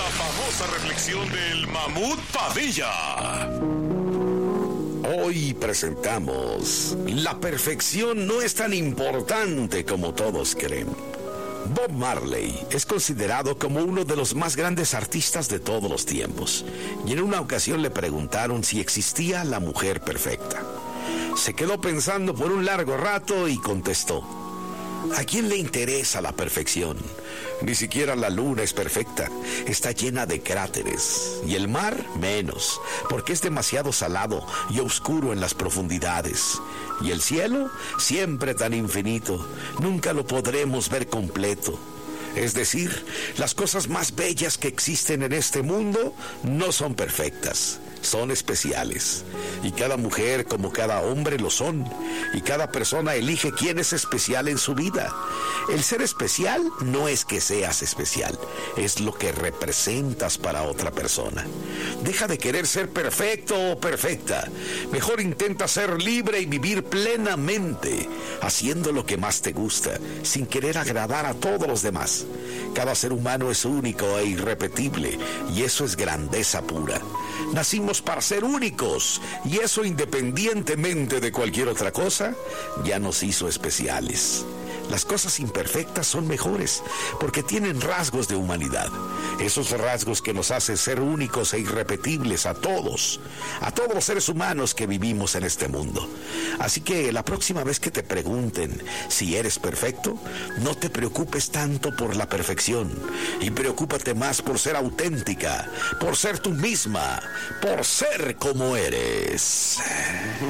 La famosa reflexión del Mamut Padilla. Hoy presentamos: la perfección no es tan importante como todos creen. Bob Marley es considerado como uno de los más grandes artistas de todos los tiempos, y en una ocasión le preguntaron si existía la mujer perfecta. Se quedó pensando por un largo rato y contestó: ¿a quién le interesa la perfección? Ni siquiera la luna es perfecta, está llena de cráteres, y el mar menos, porque es demasiado salado y oscuro en las profundidades. Y el cielo, siempre tan infinito, nunca lo podremos ver completo. Es decir, las cosas más bellas que existen en este mundo no son perfectas, son especiales. Y cada mujer, como cada hombre, lo son. Y cada persona elige quién es especial en su vida. El ser especial no es que seas especial, es lo que representas para otra persona. Deja de querer ser perfecto o perfecta. Mejor intenta ser libre y vivir plenamente, haciendo lo que más te gusta, sin querer agradar a todos los demás. Cada ser humano es único e irrepetible, y eso es grandeza pura. Nacimos para ser únicos, y eso, independientemente de cualquier otra cosa, ya nos hizo especiales. Las cosas imperfectas son mejores porque tienen rasgos de humanidad. Esos rasgos que nos hacen ser únicos e irrepetibles a todos los seres humanos que vivimos en este mundo. Así que la próxima vez que te pregunten si eres perfecto, no te preocupes tanto por la perfección y preocúpate más por ser auténtica, por ser tú misma, por ser como eres.